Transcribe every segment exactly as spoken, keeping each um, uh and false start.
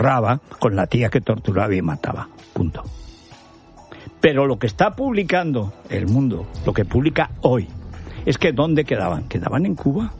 raba con la tía que torturaba y mataba. Punto. Pero lo que está publicando El Mundo, lo que publica hoy, es que ¿dónde quedaban? ¿Quedaban en Cuba?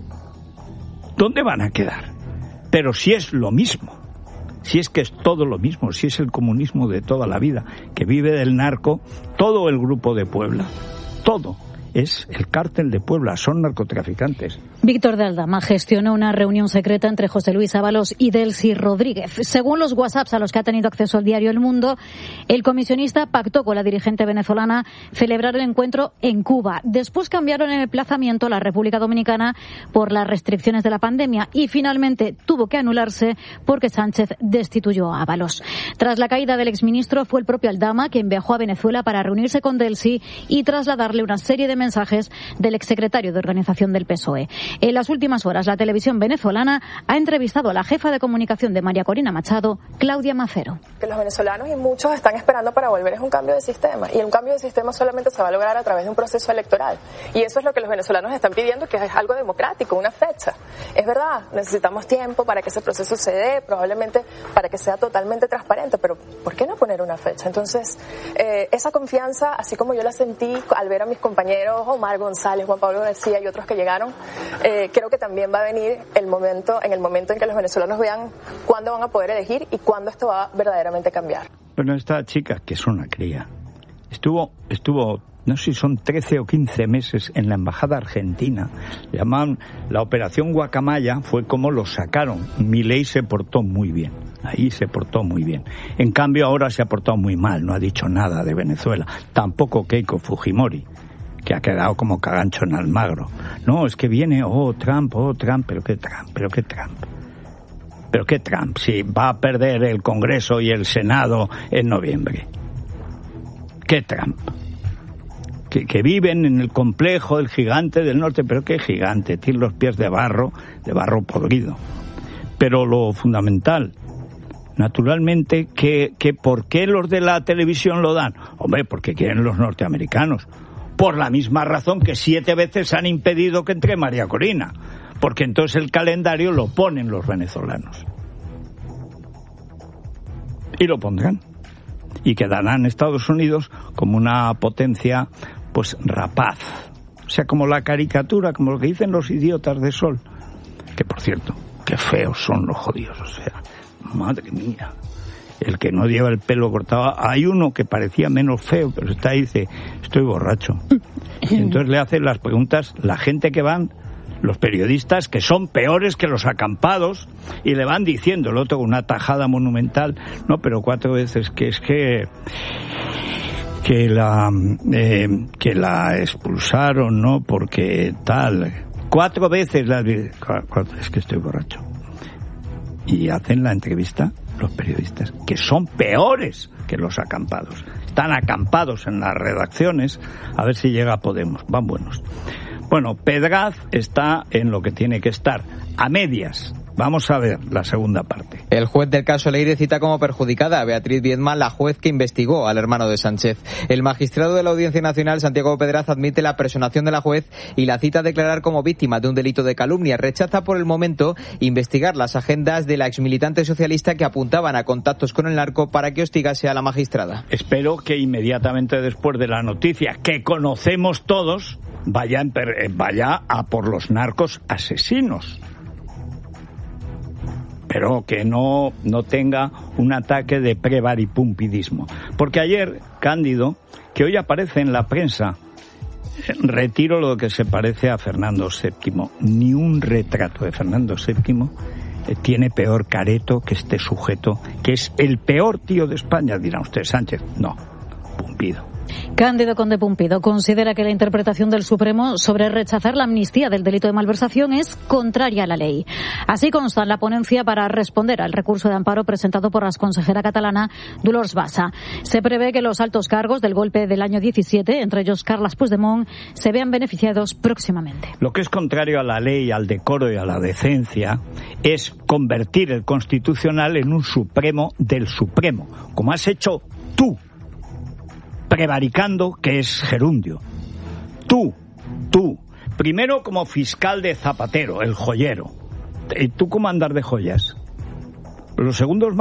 ¿Dónde van a quedar? Pero si es lo mismo, si es que es todo lo mismo, si es el comunismo de toda la vida, que vive del narco, todo el grupo de Puebla, todo es el cártel de Puebla, son narcotraficantes. Víctor de Aldama gestionó una reunión secreta entre José Luis Ábalos y Delcy Rodríguez. Según los WhatsApps a los que ha tenido acceso el diario El Mundo, el comisionista pactó con la dirigente venezolana celebrar el encuentro en Cuba. Después cambiaron el emplazamiento a la República Dominicana por las restricciones de la pandemia y finalmente tuvo que anularse porque Sánchez destituyó a Ábalos. Tras la caída del exministro, fue el propio Aldama quien viajó a Venezuela para reunirse con Delcy y trasladarle una serie de mensajes del exsecretario de Organización del P S O E. En las últimas horas, la televisión venezolana ha entrevistado a la jefa de comunicación de María Corina Machado, Claudia Macero. Que los venezolanos y muchos están esperando para volver es un cambio de sistema, y un cambio de sistema solamente se va a lograr a través de un proceso electoral, y eso es lo que los venezolanos están pidiendo, que es algo democrático, una fecha. Es verdad, necesitamos tiempo para que ese proceso se dé, probablemente para que sea totalmente transparente, pero ¿por qué no poner una fecha? Entonces, eh, esa confianza, así como yo la sentí al ver a mis compañeros Omar González, Juan Pablo García y otros que llegaron, eh, creo que también va a venir el momento, en el momento en que los venezolanos vean cuándo van a poder elegir y cuándo esto va a verdaderamente cambiar. Bueno, esta chica, que es una cría, estuvo, estuvo, no sé si son trece o quince meses en la embajada argentina. Llamaban la operación Guacamaya, fue como lo sacaron. Milei se portó muy bien, ahí se portó muy bien. En cambio ahora se ha portado muy mal, no ha dicho nada de Venezuela. Tampoco Keiko Fujimori, que ha quedado como cagancho en Almagro. No, es que viene, oh, Trump, oh, Trump, pero qué Trump, pero qué Trump. Pero qué Trump, si va a perder el Congreso y el Senado en noviembre. ¿Qué Trump? Que, que viven en el complejo del gigante del norte, pero qué gigante, tiene los pies de barro, de barro podrido. Pero lo fundamental, naturalmente, que, que ¿por qué los de la televisión lo dan? Hombre, porque quieren los norteamericanos. Por la misma razón que siete veces han impedido que entre María Corina, porque entonces el calendario lo ponen los venezolanos. Y lo pondrán. Y quedarán Estados Unidos como una potencia, pues, rapaz. O sea, como la caricatura, como lo que dicen los idiotas de Sol. Que, por cierto, qué feos son los jodidos, o sea, madre mía. El que no lleva el pelo cortado, hay uno que parecía menos feo, pero está ahí, dice, estoy borracho. Y entonces le hacen las preguntas la gente que van, los periodistas, que son peores que los acampados, y le van diciendo, el otro una tajada monumental, no, pero cuatro veces, que es que que la eh, que la expulsaron, no, porque tal, cuatro veces la, cuatro, es que estoy borracho. Y hacen la entrevista los periodistas, que son peores que los acampados. Están acampados en las redacciones, a ver si llega Podemos, van buenos. Bueno, Pedraz está en lo que tiene que estar, a medias. Vamos a ver la segunda parte. El juez del caso Leire cita como perjudicada a Beatriz Viedma, la juez que investigó al hermano de Sánchez. El magistrado de la Audiencia Nacional, Santiago Pedraz, admite la personación de la juez y la cita a declarar como víctima de un delito de calumnia. Rechaza por el momento investigar las agendas de la exmilitante socialista que apuntaban a contactos con el narco para que hostigase a la magistrada. Espero que inmediatamente después de la noticia que conocemos todos, vaya, en, vaya a por los narcos asesinos. Pero que no, no tenga un ataque de prevaripumpidismo. Porque ayer, Cándido, que hoy aparece en la prensa, retiro lo que se parece a Fernando séptimo. Ni un retrato de Fernando séptimo eh, tiene peor careto que este sujeto, que es el peor tío de España, dirán ustedes, Sánchez. No, Pumpido. Cándido Conde Pumpido considera que la interpretación del Supremo sobre rechazar la amnistía del delito de malversación es contraria a la ley. Así consta en la ponencia para responder al recurso de amparo presentado por la consejera catalana Dolors Bassa. Se prevé que los altos cargos del golpe del año diecisiete, entre ellos Carles Puigdemont, se vean beneficiados próximamente. Lo que es contrario a la ley, al decoro y a la decencia es convertir el Constitucional en un Supremo del Supremo, como has hecho tú, prevaricando, que es gerundio. Tú, tú, primero como fiscal de Zapatero, el joyero. ¿Y tú cómo andar de joyas? Los segundos